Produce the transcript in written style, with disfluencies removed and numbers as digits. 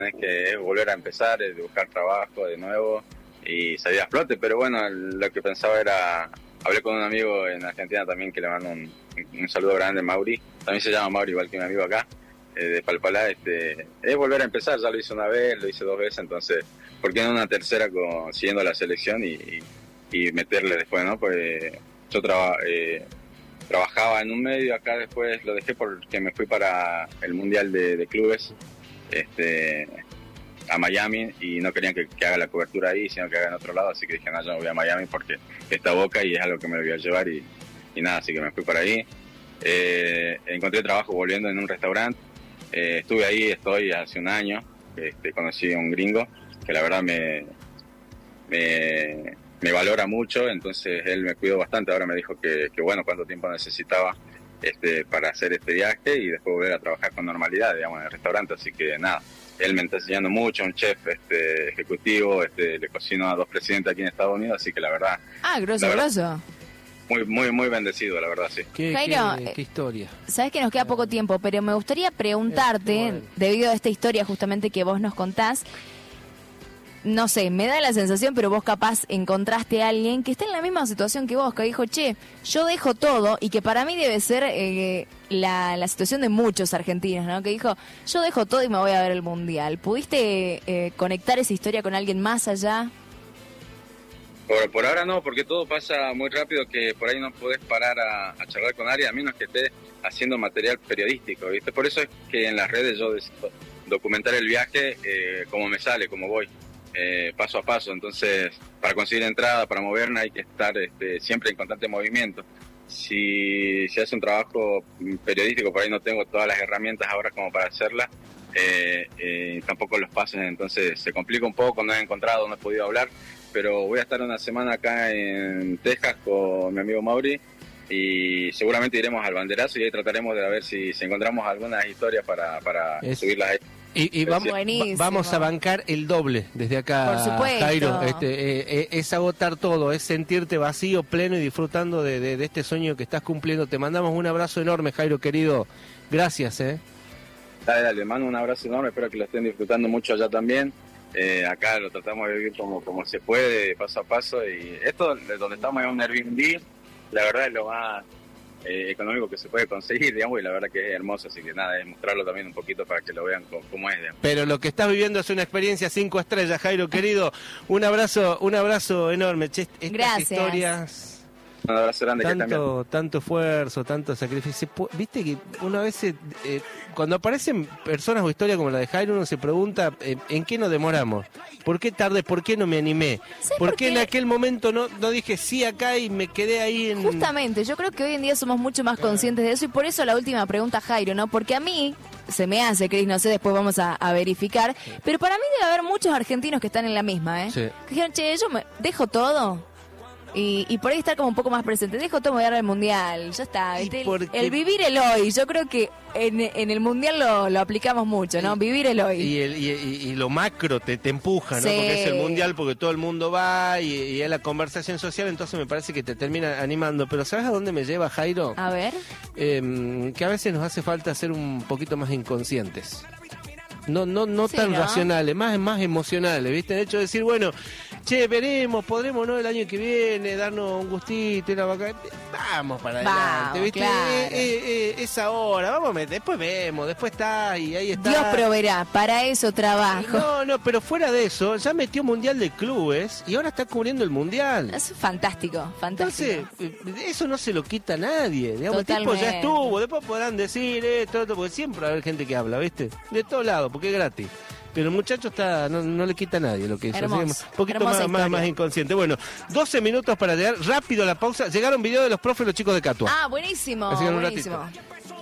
tenés que volver a empezar, es buscar trabajo de nuevo y salir a flote, pero bueno, lo que pensaba era, hablé con un amigo en Argentina también que le mando un saludo grande, Mauri, también se llama Mauri igual que mi amigo acá, de Palpalá, es volver a empezar, ya lo hice una vez, lo hice 2 veces, entonces, ¿por qué no una tercera siguiendo la selección y meterle después, ¿no? Pues yo trabajaba en un medio, acá después lo dejé porque me fui para el Mundial de Clubes, a Miami, y no querían que haga la cobertura ahí, sino que haga en otro lado, así que dije, no, yo me voy a Miami porque está Boca y es algo que me voy a llevar y nada, así que me fui para ahí. Encontré trabajo volviendo en un restaurante, estuve ahí, estoy hace un año, conocí a un gringo que la verdad me valora mucho, entonces él me cuidó bastante, ahora me dijo que bueno, cuánto tiempo necesitaba para hacer este viaje y después volver a trabajar con normalidad, digamos, en el restaurante, así que nada, él me está enseñando mucho, un chef ejecutivo, le cocino a 2 presidentes aquí en Estados Unidos, así que la verdad... grosso. Muy, muy, muy bendecido, la verdad, sí. Jairo, qué historia. Sabes que nos queda poco tiempo, pero me gustaría preguntarte, debido a esta historia justamente que vos nos contás, no sé, me da la sensación, pero vos capaz encontraste a alguien que está en la misma situación que vos, que dijo, che, yo dejo todo, y que para mí debe ser la situación de muchos argentinos, ¿no? Que dijo, yo dejo todo y me voy a ver el Mundial. ¿Pudiste conectar esa historia con alguien más allá? Por ahora no, porque todo pasa muy rápido, que por ahí no podés parar a charlar con alguien, a menos que estés haciendo material periodístico, ¿viste? Por eso es que en las redes yo decido documentar el viaje como me sale, como voy. Paso a paso, entonces para conseguir entrada, para movernos hay que estar siempre en constante movimiento. Si se hace un trabajo periodístico, por ahí no tengo todas las herramientas ahora como para hacerla, tampoco los pasos, entonces se complica un poco, no he encontrado, no he podido hablar, pero voy a estar una semana acá en Texas con mi amigo Mauri y seguramente iremos al banderazo y ahí trataremos de ver si encontramos algunas historias para subirlas ahí. Y vamos a bancar el doble desde acá, por supuesto. Jairo. Es agotar todo, es sentirte vacío, pleno y disfrutando de este sueño que estás cumpliendo. Te mandamos un abrazo enorme, Jairo, querido. Gracias, Dale, mando un abrazo enorme, espero que lo estén disfrutando mucho allá también. Acá lo tratamos de vivir como se puede, paso a paso. Y esto, de donde estamos, es un Airbnb, la verdad es lo más económico que se puede conseguir, digamos, y la verdad que es hermoso, así que nada, es mostrarlo también un poquito para que lo vean cómo es, digamos. Pero lo que estás viviendo es una experiencia 5 estrellas, Jairo, querido. Un abrazo enorme. Che, estas Gracias. Historias... Un abrazo grande. Tanto esfuerzo, tanto sacrificio. Viste que una vez cuando aparecen personas o historias como la de Jairo, uno se pregunta ¿en qué nos demoramos? ¿Por qué tardé? ¿Por qué no me animé? ¿Por qué en aquel momento no dije sí acá y me quedé ahí en...? Justamente, yo creo que hoy en día somos mucho más conscientes de eso, y por eso la última pregunta, Jairo, ¿no? Porque a mí se me hace, Cris, no sé, después vamos a verificar, pero para mí debe haber muchos argentinos que están en la misma, Sí. Que dijeron, che, yo me dejo todo. Y por ahí estar como un poco más presente. Dejo todo, me voy a dar el Mundial, ya está. El vivir el hoy, yo creo que en el Mundial lo aplicamos mucho, ¿no? Vivir el hoy. Y lo macro te empuja, ¿no? Sí. Porque es el Mundial, porque todo el mundo va y es la conversación social, entonces me parece que te termina animando. Pero ¿sabes a dónde me lleva, Jairo? A ver. Que a veces nos hace falta ser un poquito más inconscientes. No Sí, tan ¿no? racionales, más emocionales, ¿viste? De hecho, decir, bueno, che, veremos, podremos, ¿no? El año que viene, darnos un gustito, una vaca. Vamos para adelante, ¿viste? Claro. Es ahora, vamos a meter, después vemos, después está y ahí está. Dios proveerá, para eso trabajo. No, pero fuera de eso, ya metió Mundial de Clubes y ahora está cubriendo el Mundial. Es fantástico, fantástico. Entonces, eso no se lo quita a nadie. Digamos, el tipo ya estuvo, después podrán decir esto, porque siempre va a haber gente que habla, ¿viste? De todos lados, porque es gratis. Pero el muchacho no le quita a nadie lo que hizo. Hermoso, así que un poquito hermosa más inconsciente. Bueno, 12 minutos para llegar rápido a la pausa. Llegaron videos de los profes, los chicos de Catua. Buenísimo, Así que en un buenísimo. ratito.